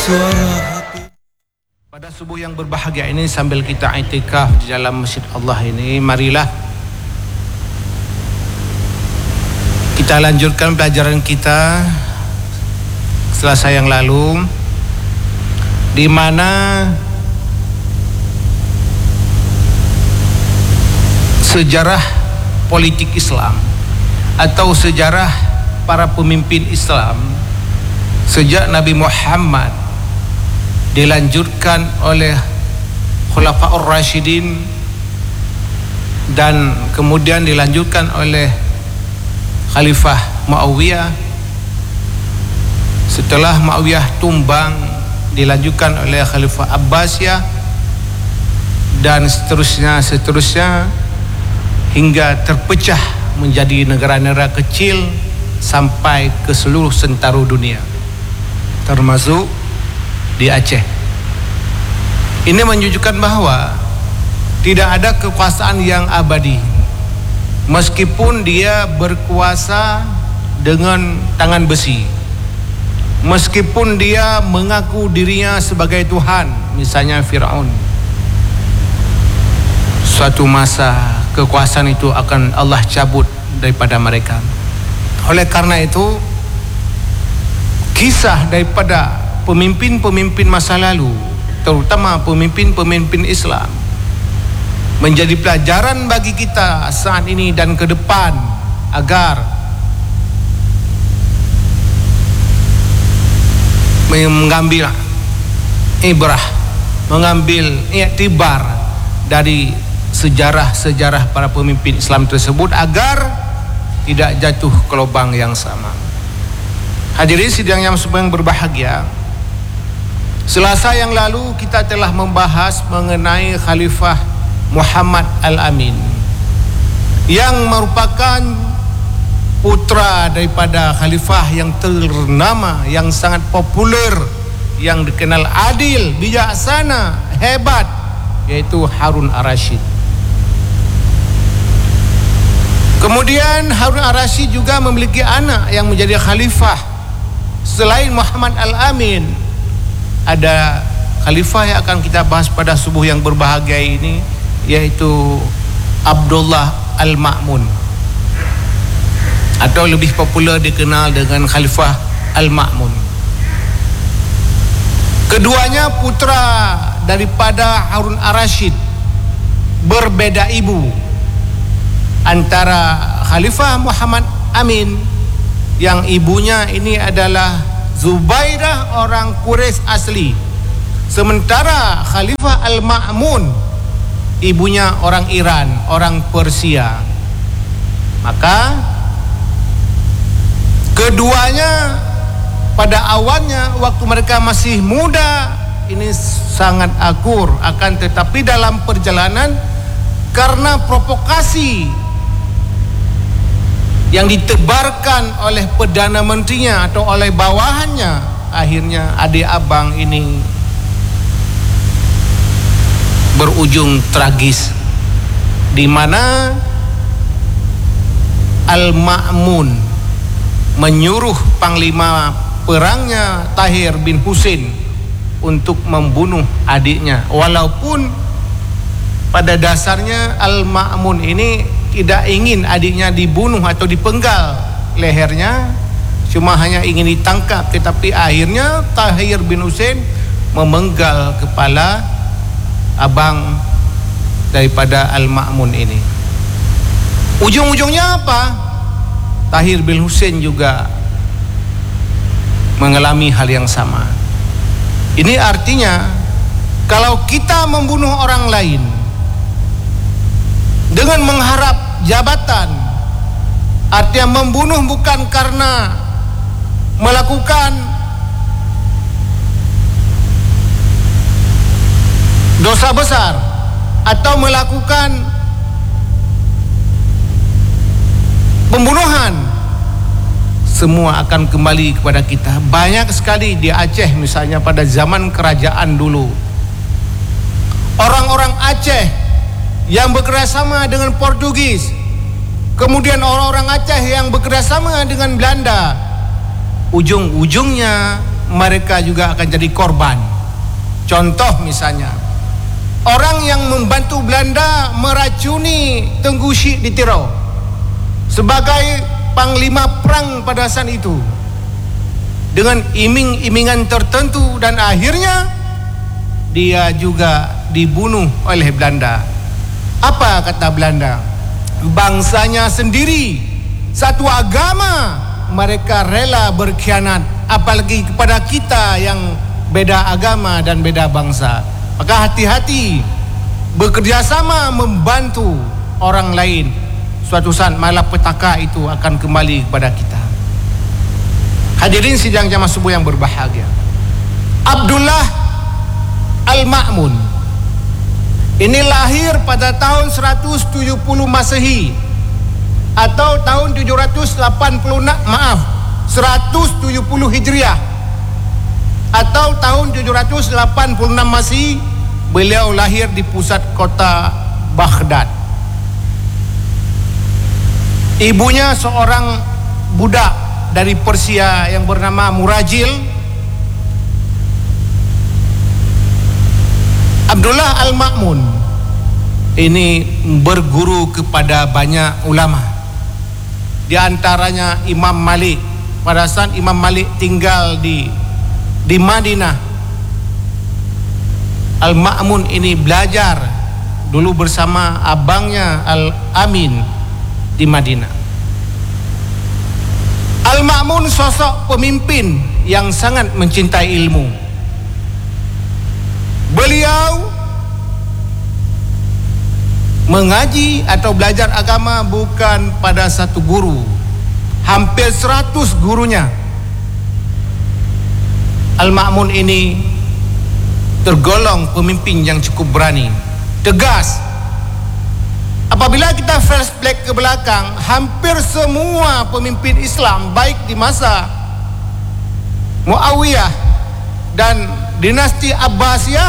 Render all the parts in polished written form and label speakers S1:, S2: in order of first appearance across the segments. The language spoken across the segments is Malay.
S1: Pada subuh yang berbahagia ini, sambil kita i'tikaf di dalam masjid Allah ini, marilah kita lanjutkan pelajaran kita Selasa yang lalu, di mana sejarah politik Islam atau sejarah para pemimpin Islam sejak Nabi Muhammad dilanjutkan oleh Khulafaur Rasyidin dan kemudian dilanjutkan oleh Khalifah Muawiyah. Setelah Muawiyah tumbang, dilanjutkan oleh Khalifah Abbasiyah dan seterusnya hingga terpecah menjadi negara-negara kecil sampai ke seluruh sentaro dunia, termasuk di Aceh. Ini menunjukkan bahwa tidak ada kekuasaan yang abadi. Meskipun dia berkuasa dengan tangan besi, meskipun dia mengaku dirinya sebagai Tuhan, misalnya Fir'aun, suatu masa kekuasaan itu akan Allah cabut daripada mereka. Oleh karena itu, kisah daripada pemimpin-pemimpin masa lalu, terutama pemimpin-pemimpin Islam, menjadi pelajaran bagi kita saat ini dan ke depan, agar mengambil ibrah, mengambil iktibar dari sejarah-sejarah para pemimpin Islam tersebut, agar tidak jatuh ke lubang yang sama. Hadirin sidang yang berbahagia, Selasa yang lalu kita telah membahas mengenai Khalifah Muhammad Al-Amin, yang merupakan putra daripada khalifah yang ternama, yang sangat populer, yang dikenal adil, bijaksana, hebat, yaitu Harun Ar-Rasyid. Kemudian Harun Ar-Rasyid juga memiliki anak yang menjadi khalifah selain Muhammad Al-Amin. Ada khalifah yang akan kita bahas pada subuh yang berbahagia ini, yaitu Abdullah Al-Ma'mun, atau lebih popular dikenal dengan Khalifah Al-Ma'mun. Keduanya putra daripada Harun Ar-Rasyid, berbeda ibu. Antara Khalifah Muhammad Amin, yang ibunya ini adalah Zubaidah, orang Quraisy asli, sementara Khalifah Al-Ma'mun ibunya orang Iran, orang Persia. Maka keduanya pada awalnya waktu mereka masih muda ini sangat akur, akan tetapi dalam perjalanan karena provokasi yang ditebarkan oleh Perdana Menterinya atau oleh bawahannya, akhirnya adik abang ini berujung tragis, di mana Al-Ma'mun menyuruh panglima perangnya Tahir bin Husain untuk membunuh adiknya, walaupun pada dasarnya Al-Ma'mun ini tidak ingin adiknya dibunuh atau dipenggal lehernya, cuma hanya ingin ditangkap. Tetapi akhirnya Tahir bin Husain memenggal kepala abang daripada Al-Ma'mun ini. Ujung-ujungnya apa? Tahir bin Husain juga mengalami hal yang sama. Ini artinya kalau kita membunuh orang lain dengan mengharap jabatan, artinya membunuh bukan karena melakukan dosa besar atau melakukan pembunuhan, semua akan kembali kepada kita. Banyak sekali di Aceh misalnya, pada zaman kerajaan dulu, orang-orang Aceh yang bekerjasama dengan Portugis, kemudian orang-orang Aceh yang bekerjasama dengan Belanda, ujung-ujungnya mereka juga akan jadi korban. Contoh misalnya, orang yang membantu Belanda meracuni Tengku Syek di Tirau sebagai panglima perang pada saat itu dengan iming-imingan tertentu, dan akhirnya dia juga dibunuh oleh Belanda. Apa kata Belanda? Bangsanya sendiri, satu agama, mereka rela berkhianat, apalagi kepada kita yang beda agama dan beda bangsa. Maka hati-hati bekerjasama membantu orang lain, suatu saat malapetaka itu akan kembali kepada kita. Hadirin sidang jamaah subuh yang berbahagia, Abdullah Al-Ma'mun ini lahir pada tahun 170 Masehi atau tahun 170 Hijriah atau tahun 786 Masehi. Beliau lahir di pusat kota Baghdad. Ibunya seorang budak dari Persia yang bernama Murajil. Abdullah Al-Ma'mun ini berguru kepada banyak ulama, di antaranya Imam Malik. Pada saat Imam Malik tinggal di Madinah, Al-Ma'mun ini belajar dulu bersama abangnya Al-Amin di Madinah. Al-Ma'mun sosok pemimpin yang sangat mencintai ilmu. Beliau mengaji atau belajar agama bukan pada satu guru, hampir 100 gurunya. Al-Ma'mun ini tergolong pemimpin yang cukup berani, tegas. Apabila kita flashback ke belakang, hampir semua pemimpin Islam baik di masa Muawiyah dan dinasti Abbasiyah,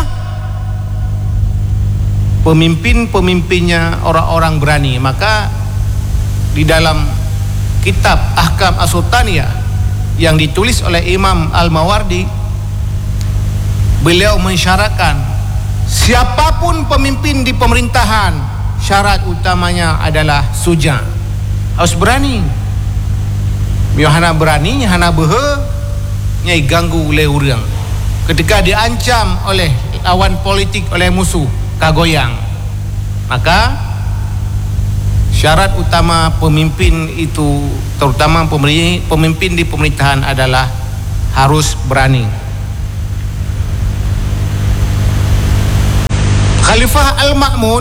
S1: pemimpin-pemimpinnya orang-orang berani. Maka di dalam kitab Ahkam As-Sultaniyah yang ditulis oleh Imam Al-Mawardi, beliau mensyaratkan siapapun pemimpin di pemerintahan, syarat utamanya adalah suja, harus berani. Yohana berani, hana behe, nyai ganggu oleh orang. Ketika diancam oleh lawan politik, oleh musuh, kagoyang. Maka syarat utama pemimpin itu, terutama pemimpin di pemerintahan, adalah harus berani. Khalifah Al-Ma'mun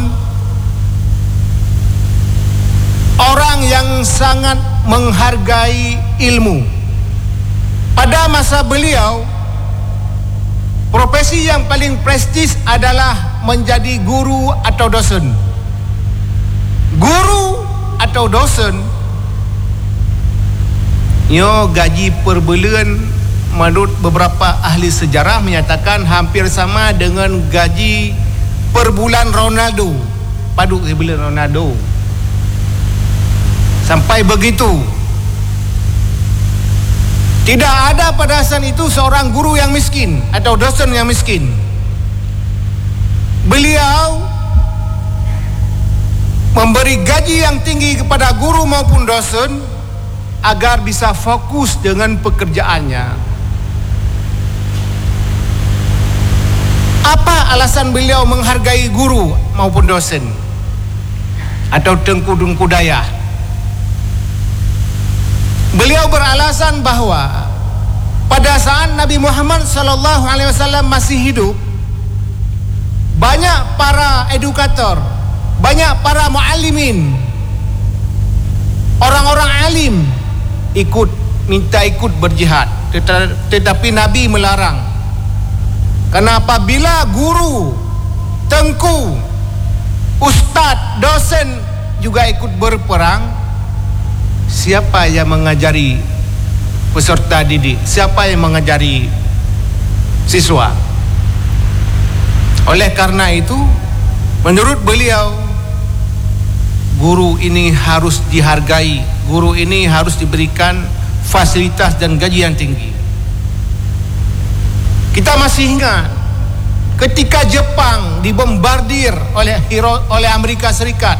S1: orang yang sangat menghargai ilmu. Pada masa beliau, profesi yang paling prestis adalah menjadi guru atau dosen. Guru atau dosen, gaji per bulan menurut beberapa ahli sejarah menyatakan hampir sama dengan gaji per bulan Ronaldo. Padu ke bulan Ronaldo. Sampai begitu. Tidak ada pada saat itu seorang guru yang miskin atau dosen yang miskin. Beliau memberi gaji yang tinggi kepada guru maupun dosen agar bisa fokus dengan pekerjaannya. Apa alasan beliau menghargai guru maupun dosen atau tengku-tengku daya? Beliau beralasan bahwa pada saat Nabi Muhammad SAW masih hidup, banyak para edukator, banyak para muallimin, orang-orang alim minta ikut berjihad, tetapi Nabi melarang. Karena apabila guru, tengku, ustaz, dosen juga ikut berperang, siapa yang mengajari peserta didik? Siapa yang mengajari siswa? Oleh karena itu, menurut beliau, guru ini harus dihargai, guru ini harus diberikan fasilitas dan gaji yang tinggi. Kita masih ingat ketika Jepang dibombardir oleh Amerika Serikat,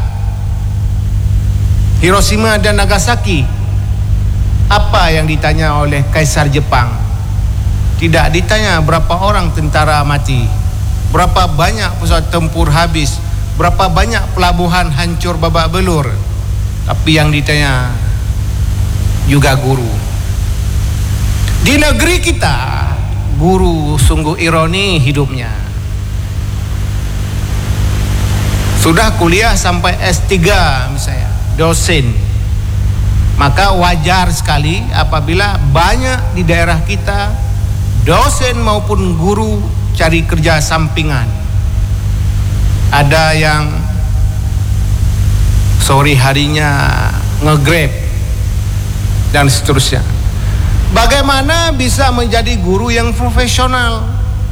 S1: Hiroshima dan Nagasaki, apa yang ditanya oleh Kaisar Jepang? Tidak ditanya berapa orang tentara mati, berapa banyak pesawat tempur habis, berapa banyak pelabuhan hancur babak belur, tapi yang ditanya juga guru. Di negeri kita, guru sungguh ironi hidupnya. Sudah kuliah sampai S3 misalnya, dosen. Maka wajar sekali apabila banyak di daerah kita dosen maupun guru cari kerja sampingan. Ada yang sore harinya nge-grab dan seterusnya. Bagaimana bisa menjadi guru yang profesional?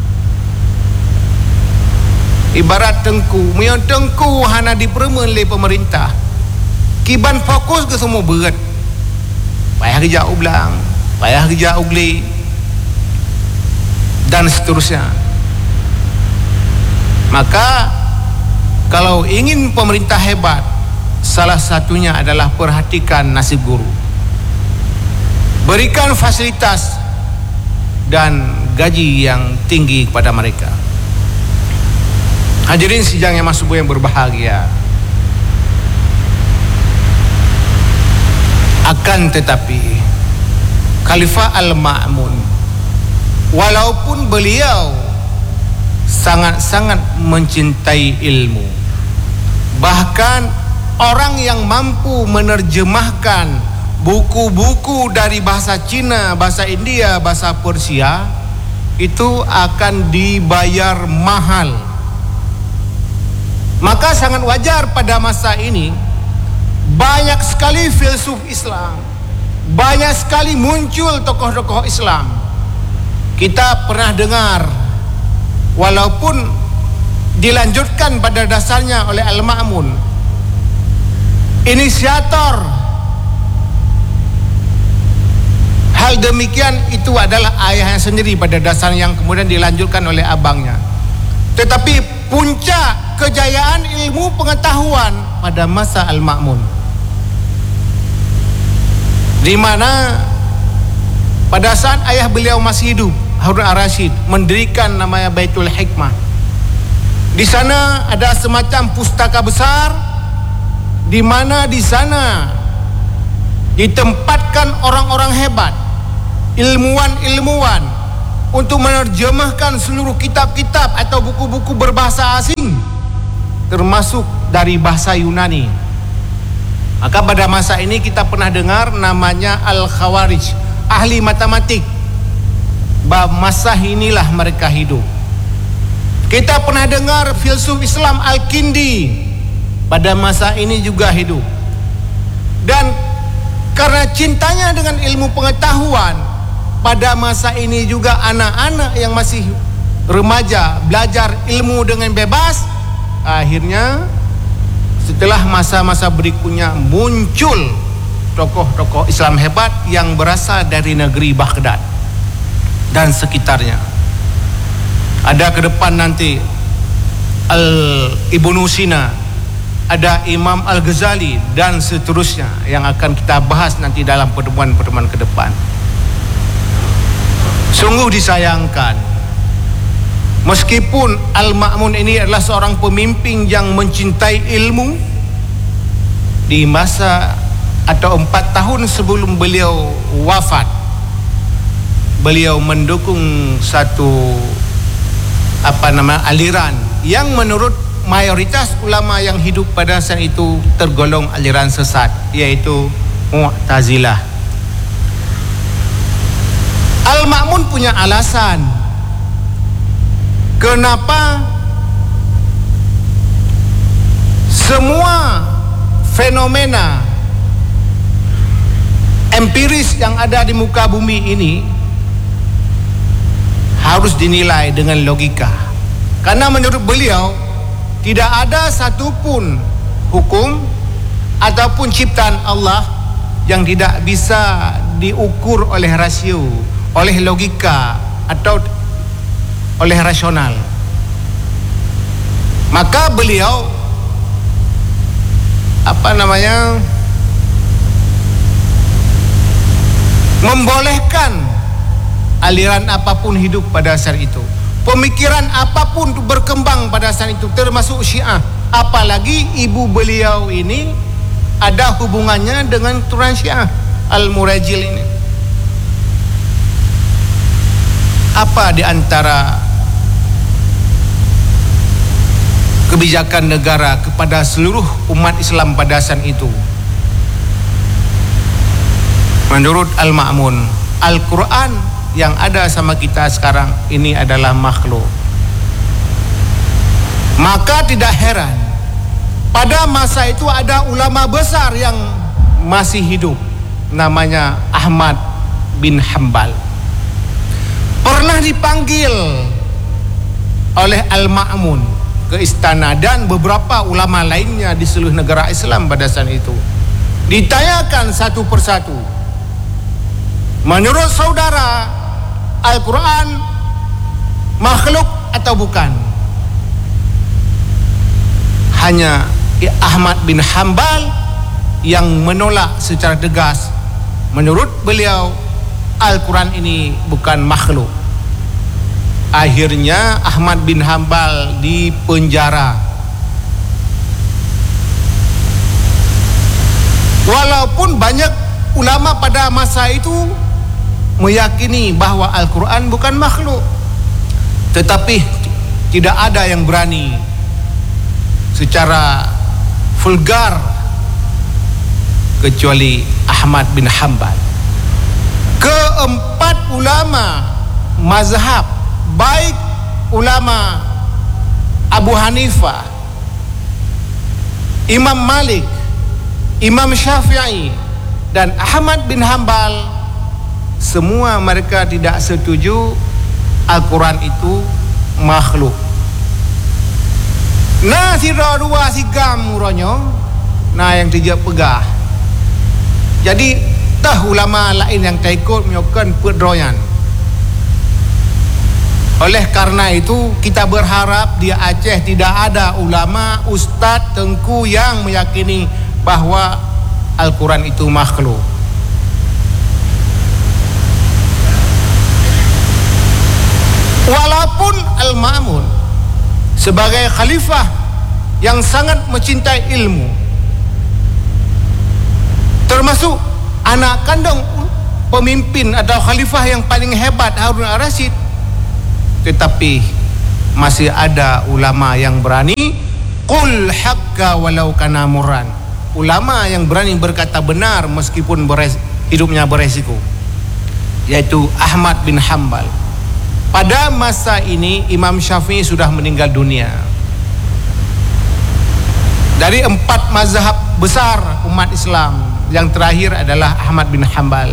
S1: Ibarat tengku, yang tengku hana dipermen oleh pemerintah. Kiban fokus ke semua berat. Payah kerja ulang, payah kerja ugli, dan seterusnya. Maka kalau ingin pemerintah hebat, salah satunya adalah perhatikan nasib guru. Berikan fasilitas dan gaji yang tinggi kepada mereka. Hadirin sidang yang masuk yang berbahagia. Akan tetapi Khalifah Al-Ma'mun, walaupun beliau sangat-sangat mencintai ilmu, bahkan orang yang mampu menerjemahkan buku-buku dari bahasa Cina, bahasa India, bahasa Persia, itu akan dibayar mahal. Maka sangat wajar pada masa ini banyak sekali filsuf Islam, banyak sekali muncul tokoh-tokoh Islam. Kita pernah dengar, walaupun dilanjutkan pada dasarnya oleh Al-Ma'mun, inisiator hal demikian itu adalah ayahnya sendiri pada dasarnya, yang kemudian dilanjutkan oleh abangnya. Tetapi puncak kejayaan ilmu pengetahuan pada masa Al-Ma'mun, di mana pada saat ayah beliau masih hidup, Harun Ar-Rasyid mendirikan namanya Baitul Hikmah. Di sana ada semacam pustaka besar, di mana di sana ditempatkan orang-orang hebat, ilmuwan-ilmuwan, untuk menerjemahkan seluruh kitab-kitab atau buku-buku berbahasa asing, termasuk dari bahasa Yunani. Maka pada masa ini kita pernah dengar namanya Al-Khawarij, ahli matematik. Masa inilah mereka hidup. Kita pernah dengar filsuf Islam Al-Kindi, pada masa ini juga hidup. Dan karena cintanya dengan ilmu pengetahuan, pada masa ini juga anak-anak yang masih remaja belajar ilmu dengan bebas. Akhirnya setelah masa-masa berikutnya muncul tokoh-tokoh Islam hebat yang berasal dari negeri Baghdad dan sekitarnya. Ada ke depan nanti Ibnu Sina, ada Imam Al-Ghazali dan seterusnya yang akan kita bahas nanti dalam pertemuan-pertemuan ke depan. Sungguh disayangkan, meskipun Al-Ma'mun ini adalah seorang pemimpin yang mencintai ilmu, di masa atau 4 tahun sebelum beliau wafat, beliau mendukung satu aliran yang menurut mayoritas ulama yang hidup pada saat itu tergolong aliran sesat, yaitu Mu'tazilah. Al-Ma'mun punya alasan kenapa semua fenomena empiris yang ada di muka bumi ini harus dinilai dengan logika. Karena menurut beliau tidak ada satupun hukum ataupun ciptaan Allah yang tidak bisa diukur oleh rasio, oleh logika, atau oleh rasional. Maka beliau membolehkan aliran apapun hidup pada saat itu, pemikiran apapun berkembang pada saat itu, termasuk Syiah. Apalagi ibu beliau ini ada hubungannya dengan Turan Syiah, Al-Murajil ini. Apa di antara kebijakan negara kepada seluruh umat Islam pada saat itu? Menurut Al-Ma'mun, Al-Quran yang ada sama kita sekarang ini adalah makhluk. Maka tidak heran pada masa itu ada ulama besar yang masih hidup, namanya Ahmad bin Hanbal. Pernah dipanggil oleh Al-Ma'mun ke istana dan beberapa ulama lainnya di seluruh negara Islam pada saat itu. Ditanyakan satu persatu, menurut saudara, Al-Quran makhluk atau bukan? Hanya Ahmad bin Hanbal yang menolak secara tegas. Menurut beliau, Al-Quran ini bukan makhluk. Akhirnya Ahmad bin Hanbal dipenjara. Walaupun banyak ulama pada masa itu meyakini bahwa Al-Quran bukan makhluk, tetapi tidak ada yang berani secara vulgar kecuali Ahmad bin Hanbal. Keempat ulama mazhab, baik ulama Abu Hanifah, Imam Malik, Imam Syafi'i dan Ahmad bin Hanbal, semua mereka tidak setuju Al-Quran itu makhluk. Nah, si dua si gam ronyo, nah yang tiga pegah. Jadi tah ulama lain yang tak ikut menyokong pedroyan. Oleh karena itu kita berharap di Aceh tidak ada ulama, ustaz, tengku yang meyakini bahwa Al-Quran itu makhluk. Walaupun Al-Ma'mun sebagai khalifah yang sangat mencintai ilmu, termasuk anak kandung pemimpin atau khalifah yang paling hebat, Harun al-Rasyid, tetapi masih ada ulama yang berani qul haqqa walau kana murran, ulama yang berani berkata benar meskipun hidupnya beresiko, yaitu Ahmad bin Hanbal. Pada masa ini Imam Syafi'i sudah meninggal dunia. Dari 4 mazhab besar umat Islam, yang terakhir adalah Ahmad bin Hanbal.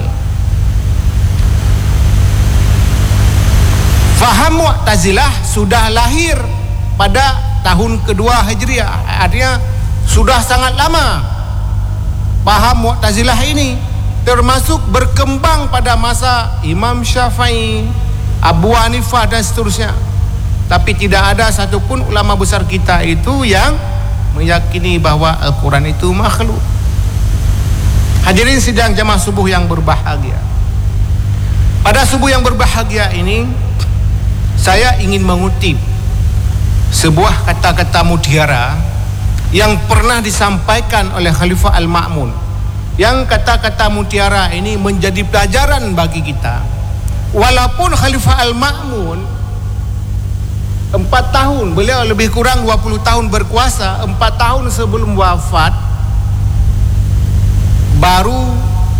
S1: Faham Mu'tazilah sudah lahir pada tahun kedua Hijriah, artinya sudah sangat lama. Paham Mu'tazilah ini termasuk berkembang pada masa Imam Syafi'i, Abu Hanifah dan seterusnya. Tapi tidak ada satupun ulama besar kita itu yang meyakini bahwa Al-Quran itu makhluk. Hadirin sidang jamaah subuh yang berbahagia, pada subuh yang berbahagia ini saya ingin mengutip sebuah kata-kata mutiara yang pernah disampaikan oleh Khalifah Al-Ma'mun, yang kata-kata mutiara ini menjadi pelajaran bagi kita. Walaupun Khalifah Al-Ma'mun 4 tahun, beliau lebih kurang 20 tahun berkuasa, 4 tahun sebelum wafat baru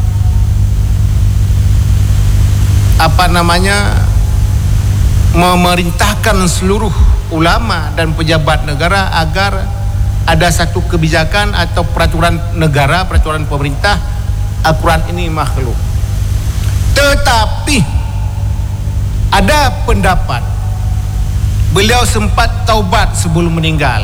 S1: memerintahkan seluruh ulama dan pejabat negara agar ada satu kebijakan atau peraturan negara, peraturan pemerintah, Al-Quran ini makhluk. Tetapi ada pendapat beliau sempat taubat sebelum meninggal,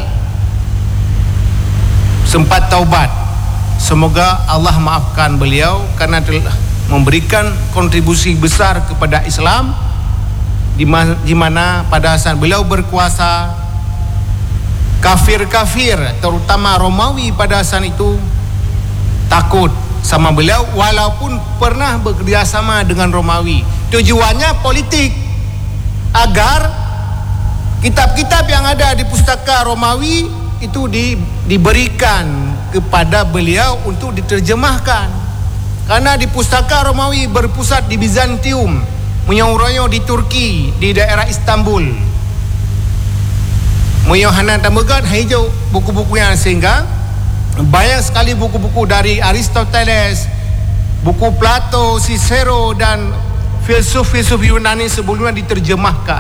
S1: sempat taubat. Semoga Allah maafkan beliau karena telah memberikan kontribusi besar kepada Islam di mana pada saat beliau berkuasa, kafir-kafir terutama Romawi pada saat itu takut sama beliau walaupun pernah bekerjasama dengan Romawi. Tujuannya politik, agar kitab-kitab yang ada di pustaka Romawi itu diberikan kepada beliau untuk diterjemahkan. Karena di pustaka Romawi berpusat di Bizantium, menyoronyo di Turki, di daerah Istanbul. Yohanan Tamegat hijau buku-bukunya, sehingga banyak sekali buku-buku dari Aristoteles, buku Plato, Cicero dan filsuf-filsuf Yunani sebelumnya diterjemahkan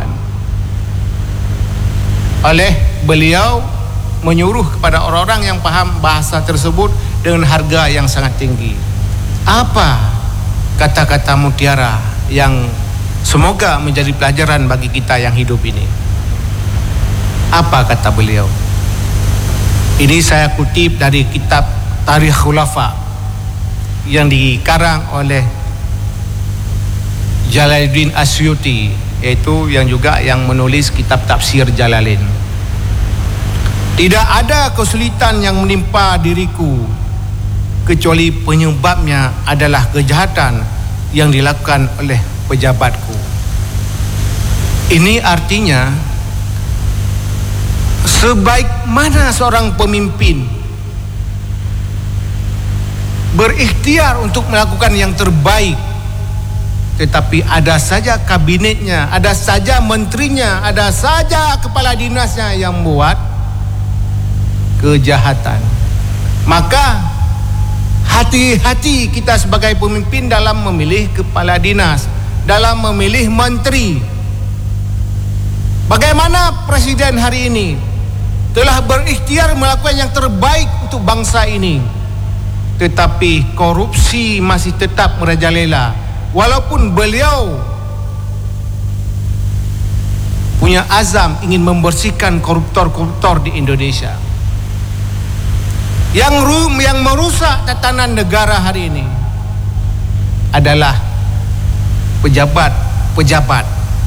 S1: oleh beliau, menyuruh kepada orang-orang yang paham bahasa tersebut dengan harga yang sangat tinggi. Apa kata-kata mutiara yang semoga menjadi pelajaran bagi kita yang hidup ini? Apa kata beliau? Ini saya kutip dari kitab Tarikh Khulafa yang dikarang oleh Jalaluddin Asyuti, yaitu yang juga yang menulis kitab tafsir Jalalain. Tidak ada kesulitan yang menimpa diriku kecuali penyebabnya adalah kejahatan yang dilakukan oleh pejabatku. Ini artinya, sebaik mana seorang pemimpin berikhtiar untuk melakukan yang terbaik, tetapi ada saja kabinetnya, ada saja menterinya, ada saja kepala dinasnya yang buat kejahatan. Maka hati-hati kita sebagai pemimpin dalam memilih kepala dinas, dalam memilih menteri. Bagaimana presiden hari ini telah berikhtiar melakukan yang terbaik untuk bangsa ini, tetapi korupsi masih tetap merajalela, walaupun beliau punya azam ingin membersihkan koruptor-koruptor di Indonesia. Yang merusak tatanan negara hari ini adalah pejabat-pejabat.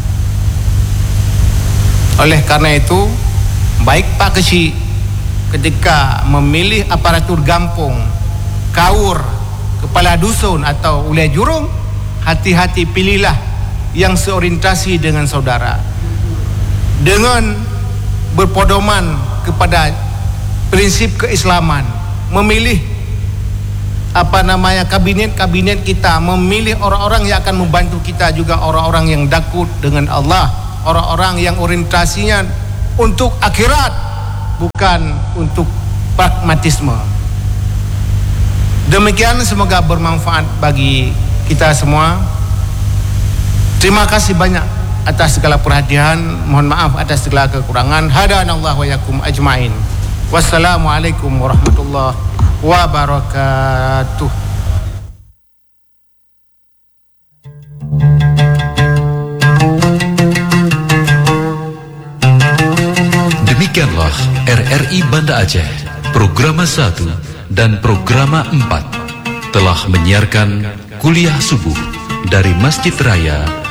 S1: Oleh karena itu, baik Pak Kecik ketika memilih aparatur kampung, kaur, kepala dusun atau ulia jurung, hati-hati pilihlah yang seorientasi dengan saudara, dengan berpedoman kepada prinsip keislaman. Memilih kabinet-kabinet kita, memilih orang-orang yang akan membantu kita juga orang-orang yang takut dengan Allah, orang-orang yang orientasinya untuk akhirat, bukan untuk pragmatisme. Demikian, semoga bermanfaat bagi kita semua. Terima kasih banyak atas segala perhatian. Mohon maaf atas segala kekurangan. Hadanallahu wa yakum ajmain. Wassalamualaikum warahmatullahi wabarakatuh.
S2: Demikianlah RRI Banda Aceh, Programa 1 dan Programa 4 telah menyiarkan kuliah subuh dari Masjid Raya